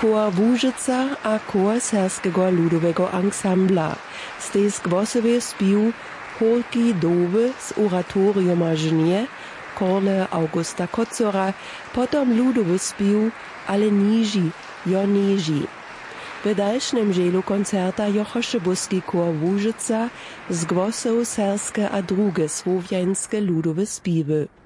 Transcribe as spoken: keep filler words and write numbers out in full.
Chor Łużyca a chor Serskiego ludowego ansambla. Stej skwosowy spił Holki Dowy z oratoriuma Żnie, Korle Augusta Kocora, potom ludowy spił, ale niži, jo niži. W dalszym dzielu koncerta jochosze buski chor Łużyca z głosą serskie a drugie słowiańskie ludowe spiwy.